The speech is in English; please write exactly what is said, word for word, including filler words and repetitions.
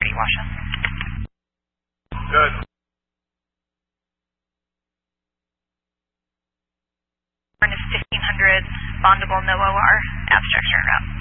Washa. Good. Is fifteen hundred bondable no O R abstract turn route.